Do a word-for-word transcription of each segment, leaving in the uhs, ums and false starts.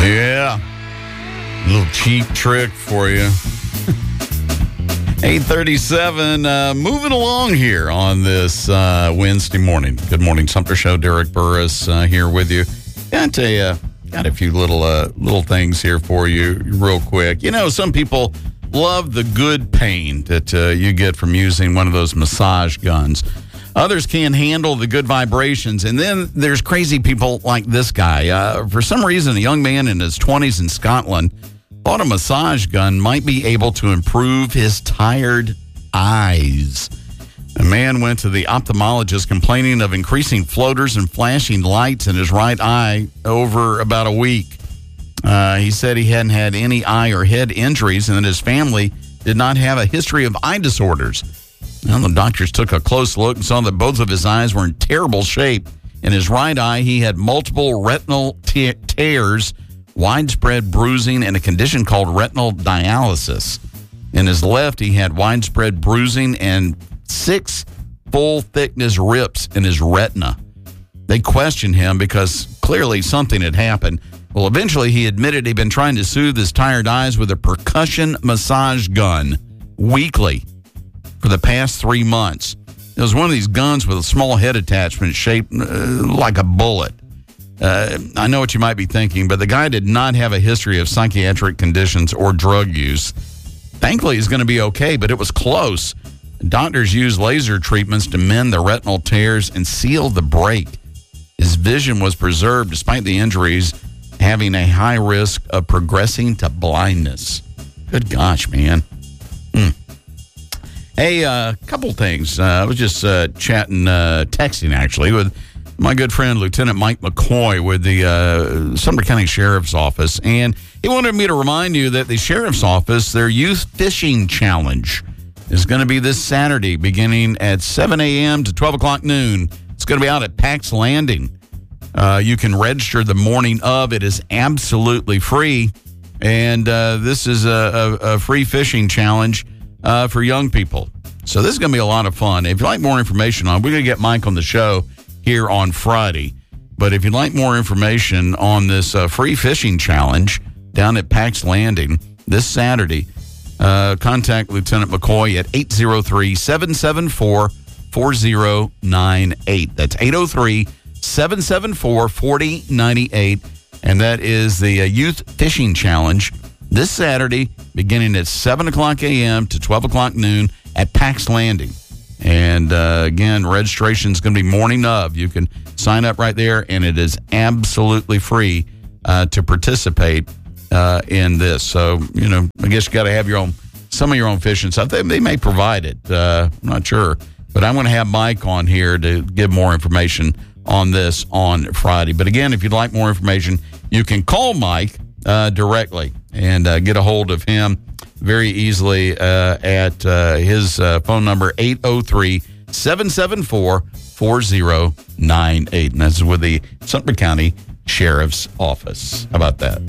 Yeah. A little cheap trick for you. eight thirty-seven, uh, moving along here on this uh, Wednesday morning. Good morning, Sumter Show. Derek Burris uh, here with you. Got a, uh, got a few little uh, little things here for you real quick. You know, some people love the good pain that uh, you get from using one of those massage guns. Others can't handle the good vibrations. And then there's crazy people like this guy. Uh, for some reason, a young man in his twenties in Scotland thought a massage gun might be able to improve his tired eyes. A man went to the ophthalmologist complaining of increasing floaters and flashing lights in his right eye over about a week. Uh, he said he hadn't had any eye or head injuries and that his family did not have a history of eye disorders. Well, the doctors took a close look and saw that both of his eyes were in terrible shape. In his right eye, he had multiple retinal te- tears, widespread bruising, and a condition called retinal dialysis. In his left, he had widespread bruising and six full-thickness rips in his retina. They questioned him because clearly something had happened. Well, eventually he admitted he'd been trying to soothe his tired eyes with a percussion massage gun weekly for the past three months. It was one of these guns with a small head attachment shaped uh, like a bullet. Uh, I know what you might be thinking, but the guy did not have a history of psychiatric conditions or drug use. Thankfully, he's going to be okay, but it was close. Doctors used laser treatments to mend the retinal tears and seal the break. His vision was preserved despite the injuries, having a high risk of progressing to blindness. Good gosh, man. Hmm. Hey, a uh, couple things. Uh, I was just uh, chatting, uh, texting actually, with my good friend Lieutenant Mike McCoy with the uh, Sumter County Sheriff's Office, and he wanted me to remind you that the Sheriff's Office, their Youth Fishing Challenge, is going to be this Saturday beginning at seven a.m. to twelve o'clock noon. It's going to be out at Pax Landing. Uh, you can register the morning of. It is absolutely free, and uh, this is a, a, a free fishing challenge uh, for young people. So this is going to be a lot of fun. If you'd like more information on it, we're going to get Mike on the show here on Friday. But if you'd like more information on this uh, free fishing challenge down at Pax Landing this Saturday, uh, contact Lieutenant McCoy at eight oh three, seven seven four, four oh nine eight. That's eight oh three, seven seven four, four oh nine eight. And that is the uh, Youth Fishing Challenge this Saturday beginning at seven o'clock a.m. to twelve o'clock noon at Pax Landing. And uh, again, registration is going to be morning of. You can sign up right there, and it is absolutely free uh, to participate uh, in this. So, you know, I guess you got to have your own, some of your own fishing stuff. They, they may provide it. Uh, I'm not sure. But I'm going to have Mike on here to give more information on this on Friday. But again, if you'd like more information, you can call Mike uh, directly and uh, get a hold of him very easily uh, at uh, his uh, phone number, eight oh three, seven seven four, four oh nine eight. And that's with the Sumter County Sheriff's Office. How about that?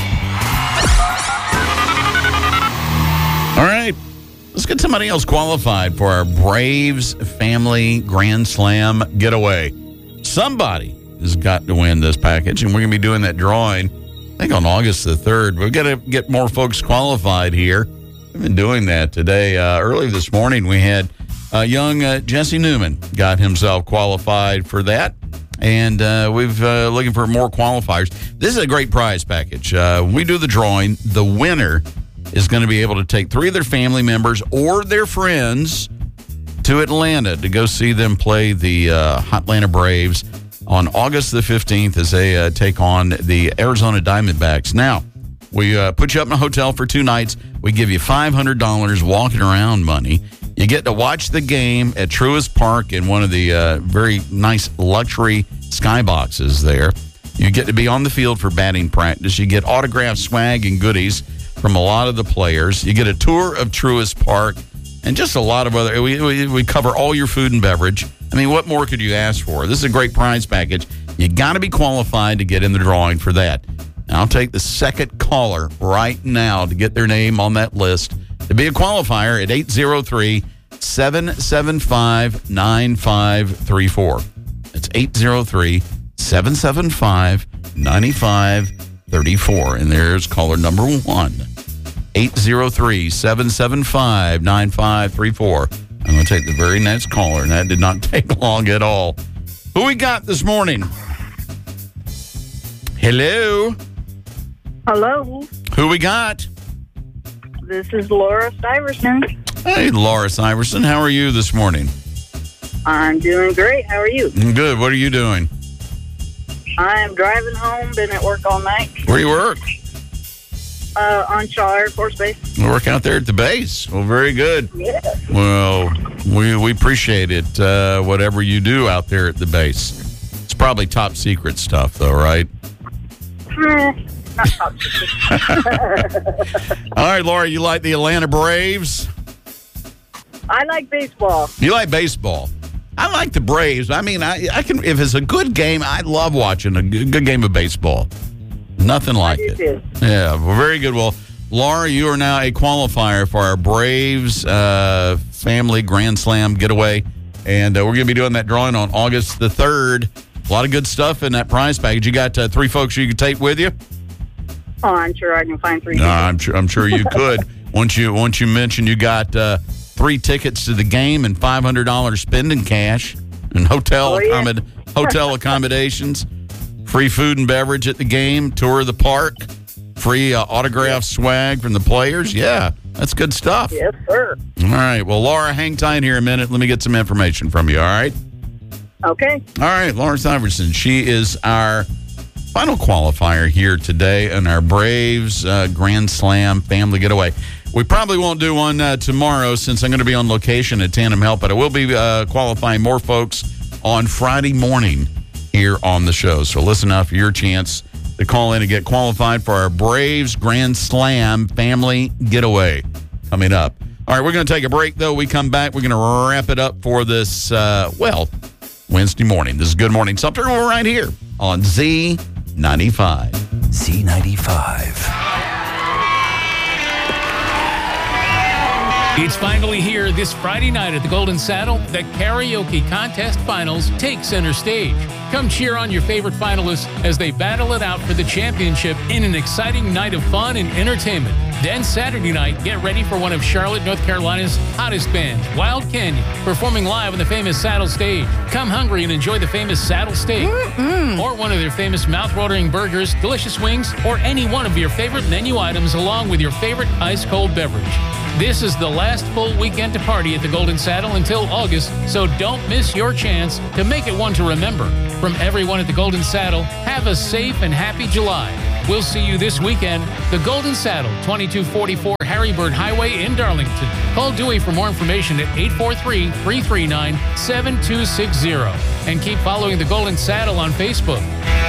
All right. Let's get somebody else qualified for our Braves Family Grand Slam getaway. Somebody has got to win this package, and we're going to be doing that drawing, I think, on August the third. We've got to get more folks qualified here. We've been doing that today. Uh, early this morning, we had uh, young uh, Jesse Newman got himself qualified for that, and uh, we've uh, looking for more qualifiers. This is a great prize package. Uh, when we do the drawing, the winner is going to be able to take three of their family members or their friends to Atlanta to go see them play the uh, Atlanta Braves on August the fifteenth as they uh, take on the Arizona Diamondbacks. Now, we uh, put you up in a hotel for two nights. We give you five hundred dollars walking around money. You get to watch the game at Truist Park in one of the uh, very nice luxury skyboxes there. You get to be on the field for batting practice. You get autographed swag and goodies from a lot of the players. You get a tour of Truist Park and just a lot of other. We, we, we cover all your food and beverage. I mean, what more could you ask for? This is a great prize package. You got to be qualified to get in the drawing for that. Now, I'll take the second caller right now to get their name on that list to be a qualifier at eight oh three, seven seven five, nine five three four. It's eight oh three, seven seven five, nine five thirty-four. And there's caller number one, eight zero three, seven seven five, nine five three four. I'm going to take the very next caller, and that did not take long at all. Who we got this morning? Hello? Hello. Who we got? This is Laura Stiverson. Hey, Laura Stiverson. How are you this morning? I'm doing great. How are you? Good. What are you doing? I am driving home. Been at work all night. Where do you work? Uh, on Shaw Air Force Base. You work out there at the base. Well, very good. Yeah. Well, we we appreciate it, uh, whatever you do out there at the base. It's probably top secret stuff, though, right? Eh, not top secret. All right, Laura, you like the Atlanta Braves? I like baseball. You like baseball. I like the Braves. I mean, I, I can if it's a good game, I love watching a good, good game of baseball. Nothing like I do it. too. Yeah, well, very good. Well, Laura, you are now a qualifier for our Braves uh, Family Grand Slam Getaway, and uh, we're going to be doing that drawing on August the third. A lot of good stuff in that prize package. You got uh, three folks you can take with you? Oh, I'm sure I can find three. No, I'm sure. I'm sure you could. once you once you mention you got uh, three tickets to the game and five hundred dollars spending cash and hotel Oh, yeah. accommod- hotel accommodations, free food and beverage at the game, tour of the park, free uh, autograph swag from the players. Yeah, that's good stuff. Yes, sir. All right. Well, Laura, hang tight here a minute. Let me get some information from you. All right. Okay. All right, Laura Stiverson. She is our final qualifier here today in our Braves uh, Grand Slam Family Getaway. We probably won't do one uh, tomorrow since I'm going to be on location at Tandem Help, but I will be uh, qualifying more folks on Friday morning here on the show. So listen up for your chance to call in and get qualified for our Braves Grand Slam Family Getaway coming up. All right, we're going to take a break, though. We come back, we're going to wrap it up for this, uh, well, Wednesday morning. This is Good Morning Sumter. We're right here on Z ninety-five. Z ninety-five. It's finally here this Friday night at the Golden Saddle. The Karaoke Contest Finals take center stage. Come cheer on your favorite finalists as they battle it out for the championship in an exciting night of fun and entertainment. Then Saturday night, get ready for one of Charlotte, North Carolina's hottest bands, Wild Canyon, performing live on the famous Saddle Stage. Come hungry and enjoy the famous Saddle Steak, Mm-mm. or one of their famous mouth-watering burgers, delicious wings, or any one of your favorite menu items along with your favorite ice-cold beverage. This is the last full weekend to party at the Golden Saddle until August, so don't miss your chance to make it one to remember. From everyone at the Golden Saddle, have a safe and happy July. We'll see you this weekend, the Golden Saddle, twenty-two forty-four Harry Bird Highway in Darlington. Call Dewey for more information at eight four three, three three nine, seven two six zero. And keep following the Golden Saddle on Facebook.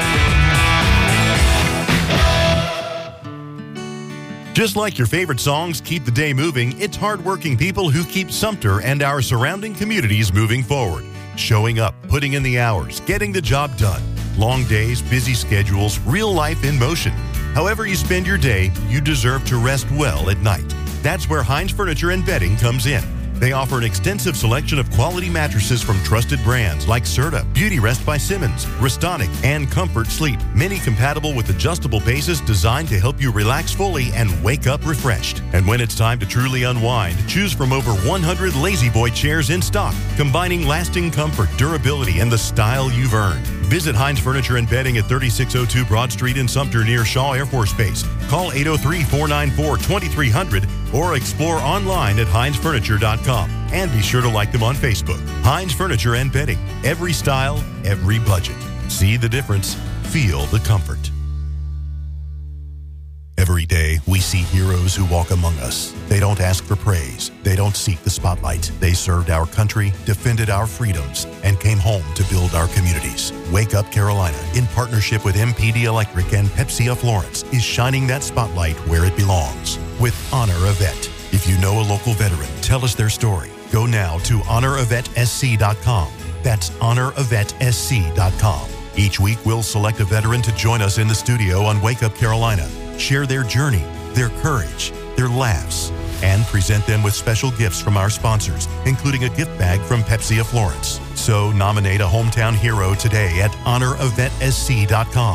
Just like your favorite songs keep the day moving, it's hardworking people who keep Sumter and our surrounding communities moving forward. Showing up, putting in the hours, getting the job done. Long days, busy schedules, real life in motion. However you spend your day, you deserve to rest well at night. That's where Hines Furniture and Bedding comes in. They offer an extensive selection of quality mattresses from trusted brands like Serta, Beauty Rest by Simmons, Restonic, and Comfort Sleep. Many compatible with adjustable bases designed to help you relax fully and wake up refreshed. And when it's time to truly unwind, choose from over one hundred Lazy Boy chairs in stock, combining lasting comfort, durability, and the style you've earned. Visit Hines Furniture and Bedding at thirty-six oh two Broad Street in Sumter near Shaw Air Force Base. Call eight oh three, four nine four, two three zero zero or explore online at hines furniture dot com. And be sure to like them on Facebook. Hines Furniture and Bedding. Every style, every budget. See the difference. Feel the comfort. Every day, we see heroes who walk among us. They don't ask for praise. They don't seek the spotlight. They served our country, defended our freedoms, and came home to build our communities. Wake Up Carolina, in partnership with M P D Electric and Pepsi of Florence, is shining that spotlight where it belongs with Honor a Vet. If you know a local veteran, tell us their story. Go now to honor a vet s c dot com. That's honor a vet s c dot com. Each week, we'll select a veteran to join us in the studio on Wake Up Carolina. Share their journey, their courage, their laughs, and present them with special gifts from our sponsors, including a gift bag from Pepsi of Florence. So nominate a hometown hero today at honor a vet s c dot com.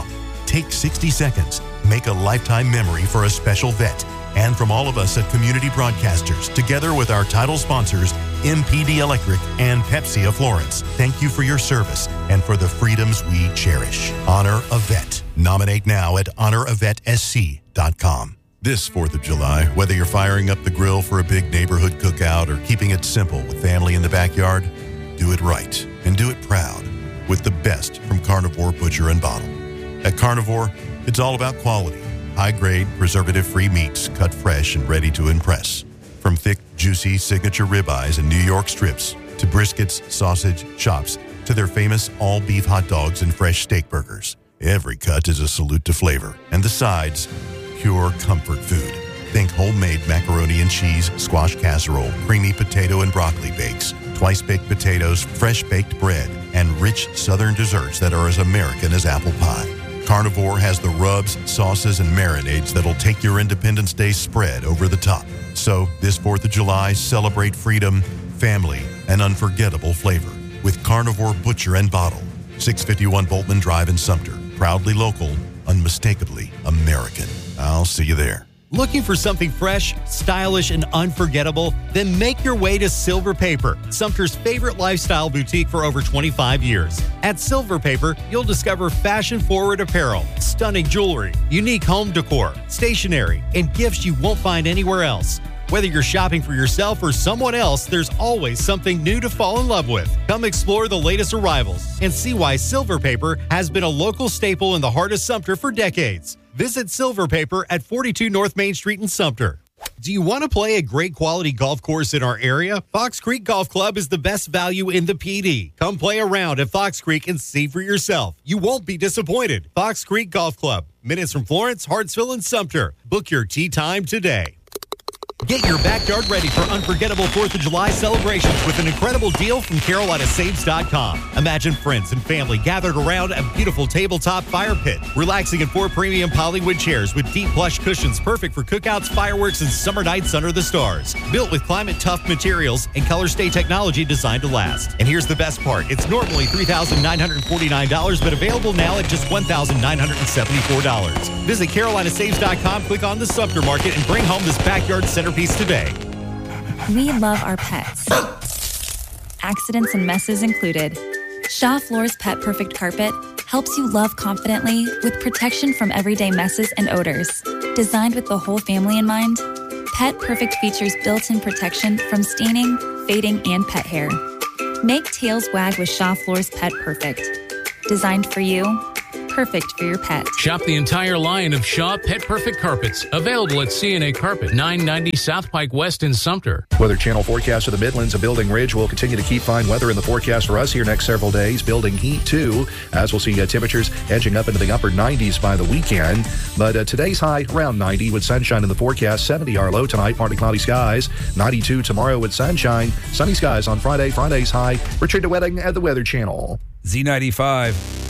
Take sixty seconds. Make a lifetime memory for a special vet. And from all of us at Community Broadcasters, together with our title sponsors, M P D Electric and Pepsi of Florence, thank you for your service and for the freedoms we cherish. Honor a Vet. Nominate now at honor a vet s c dot com. This fourth of July, whether you're firing up the grill for a big neighborhood cookout or keeping it simple with family in the backyard, do it right and do it proud with the best from Carnivore Butcher and Bottle. At Carnivore, it's all about quality. High-grade, preservative-free meats cut fresh and ready to impress. From thick, juicy signature ribeyes and New York strips to briskets, sausage, chops, to their famous all-beef hot dogs and fresh steak burgers. Every cut is a salute to flavor. And the sides, pure comfort food. Think homemade macaroni and cheese, squash casserole, creamy potato and broccoli bakes, twice-baked potatoes, fresh-baked bread, and rich southern desserts that are as American as apple pie. Carnivore has the rubs, sauces, and marinades that'll take your Independence Day spread over the top. So, this fourth of July, celebrate freedom, family, and unforgettable flavor with Carnivore Butcher and Bottle. six fifty-one Boltman Drive in Sumter. Proudly local, unmistakably American. I'll see you there. Looking for something fresh, stylish, and unforgettable? Then make your way to Silver Paper, Sumter's favorite lifestyle boutique for over twenty-five years. At Silver Paper, you'll discover fashion-forward apparel, stunning jewelry, unique home decor, stationery, and gifts you won't find anywhere else. Whether you're shopping for yourself or someone else, there's always something new to fall in love with. Come explore the latest arrivals and see why Silver Paper has been a local staple in the heart of Sumter for decades. Visit Silver Paper at forty-two North Main Street in Sumter. Do you want to play a great quality golf course in our area? Fox Creek Golf Club is the best value in the P D. Come play around at Fox Creek and see for yourself. You won't be disappointed. Fox Creek Golf Club, minutes from Florence, Hartsville, and Sumter. Book your tee time today. Get your backyard ready for unforgettable fourth of July celebrations with an incredible deal from Carolina Saves dot com. Imagine friends and family gathered around a beautiful tabletop fire pit, relaxing in four premium Hollywood chairs with deep plush cushions perfect for cookouts, fireworks, and summer nights under the stars. Built with climate-tough materials and color-stay technology designed to last. And here's the best part. It's normally three thousand nine hundred forty-nine dollars, but available now at just one thousand nine hundred seventy-four dollars. Visit Carolina Saves dot com, click on the Sumter Market, and bring home this backyard centerpiece today. We love our pets. Accidents and messes included. Shaw Floors Pet Perfect Carpet helps you love confidently with protection from everyday messes and odors. Designed with the whole family in mind, Pet Perfect features built-in protection from staining, fading, and pet hair. Make tails wag with Shaw Floors Pet Perfect. Designed for you, perfect for your pet. Shop the entire line of Shaw Pet Perfect carpets. Available at C and A Carpet, nine ninety South Pike West in Sumter. Weather Channel forecast for the Midlands and Building Ridge will continue to keep fine weather in the forecast for us here next several days. Building heat, too, as we'll see uh, temperatures edging up into the upper nineties by the weekend. But uh, today's high around ninety with sunshine in the forecast. seventy our low tonight, partly cloudy skies. ninety-two tomorrow with sunshine. Sunny skies on Friday. Friday's high. Richard DeWetting at the Weather Channel. Z ninety-five.